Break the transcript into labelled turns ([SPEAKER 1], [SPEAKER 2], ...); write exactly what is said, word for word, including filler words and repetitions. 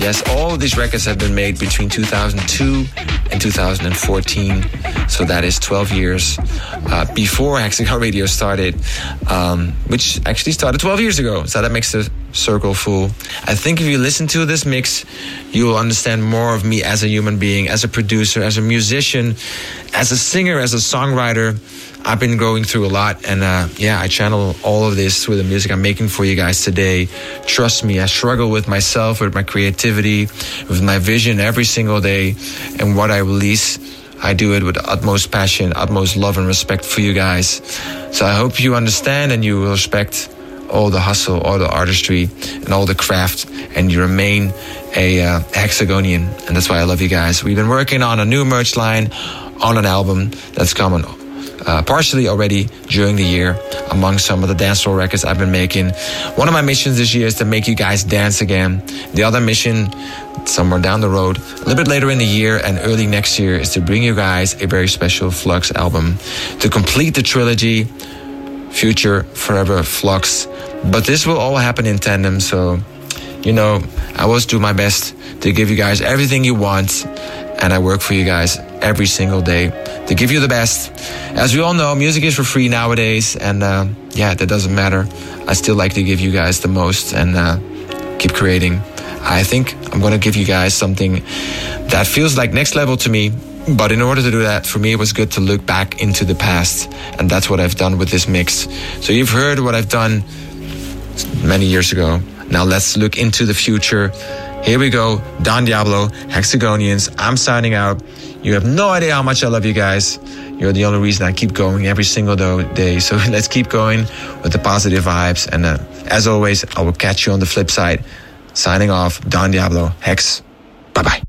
[SPEAKER 1] Yes, all of these records have been made between two thousand two and two thousand fourteen. So that is twelve years uh, before Hexagon Radio started, um, which actually started twelve years ago. So that makes the circle full. I think if you listen to this mix, you will understand more of me as a human being, as a producer, as a musician, as a singer, as a songwriter. I've been going through a lot, and uh, yeah, I channel all of this through the music I'm making for you guys today. Trust me, I struggle with myself, with my creativity, with my vision every single day, and what I release, I do it with utmost passion, utmost love and respect for you guys. So I hope you understand and you will respect all the hustle, all the artistry, and all the craft, and you remain a uh, Hexagonian, and that's why I love you guys. We've been working on a new merch line, on an album that's coming Uh, partially already during the year, among some of the dancehall records I've been making. One of my missions this year is to make you guys dance again. The other mission, somewhere down the road, a little bit later in the year and early next year, is to bring you guys a very special Flux album to complete the trilogy, Future, Forever, Flux. But this will all happen in tandem, so, you know, I always do my best to give you guys everything you want, and I work for you guys every single day to give you the best. As we all know, music is for free nowadays, and uh, yeah, that doesn't matter. I still like to give you guys the most and uh, keep creating. I think I'm going to give you guys something that feels like next level to me, but in order to do that, for me, it was good to look back into the past, and that's what I've done with this mix. So you've heard what I've done many years ago. Now let's look into the future. Here we go, Don Diablo, Hexagonians. I'm signing out. You have no idea how much I love you guys. You're the only reason I keep going every single day. So let's keep going with the positive vibes. And uh, as always, I will catch you on the flip side. Signing off, Don Diablo, Hex. Bye-bye.